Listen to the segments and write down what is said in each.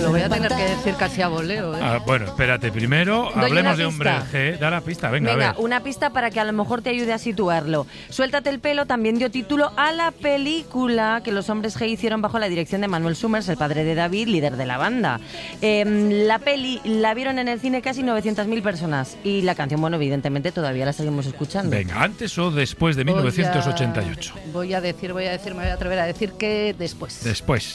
Lo voy a tener que decir casi a voleo, ¿eh? Bueno, espérate, primero hablemos de Hombre G. Da la pista, venga, a ver. Una pista para que a lo mejor te ayude a situarlo. Suéltate el pelo también dio título a la película que los Hombres G hicieron bajo la dirección de Manuel Summers, el padre de David, líder de la banda. La peli la vieron en el cine casi 900.000 personas y la canción, bueno, evidentemente todavía la seguimos escuchando. Venga, ¿antes o después de 1988? Me voy a atrever a decir que después. Después.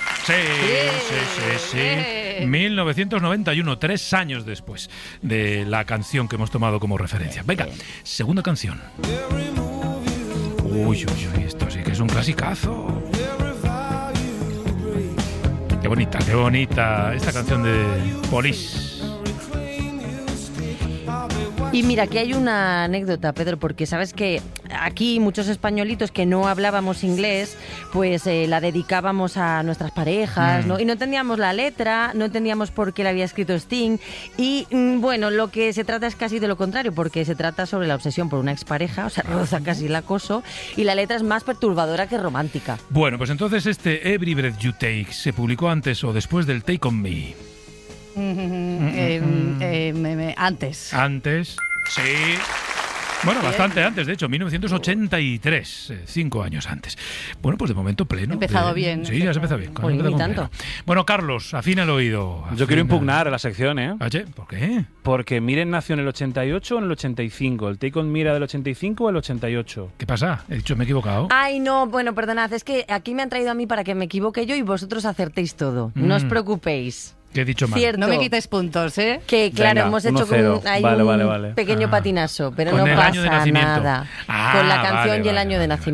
Sí. 1991, 3 años después de la canción que hemos tomado como referencia. Venga, segunda canción. Uy, esto sí que es un clasicazo. Qué bonita esta canción de Police. Y mira, aquí hay una anécdota, Pedro, porque sabes que aquí muchos españolitos que no hablábamos inglés, pues la dedicábamos a nuestras parejas, ¿no? Y no entendíamos la letra, no entendíamos por qué la había escrito Sting. Y bueno, lo que se trata es casi de lo contrario, porque se trata sobre la obsesión por una expareja, o sea, roza casi el acoso, y la letra es más perturbadora que romántica. Bueno, pues entonces este Every Breath You Take se publicó antes o después del Take On Me. Antes. Antes, sí. Bueno, bastante antes, de hecho, 1983, 5 años antes. Bueno, pues de momento pleno. He empezado bien. Sí, ya has empezado bien. Ni tanto. Bueno, Carlos, afina el oído. Yo quiero impugnar a la sección, ¿eh? ¿Por qué? Porque Miren nació en el 88 o en el 85. ¿El Take On Me era del 85 o el 88? ¿Qué pasa? He dicho, me he equivocado. Ay, no, bueno, perdonad, es que aquí me han traído a mí para que me equivoque yo y vosotros acertéis todo. No os preocupéis. ¿Qué he dicho mal? Cierto. No me quites puntos, ¿eh? Que claro, Venga, hemos hecho un pequeño patinazo, pero con no el año de pasa nacimiento. nada. Con la canción y el año de nacimiento.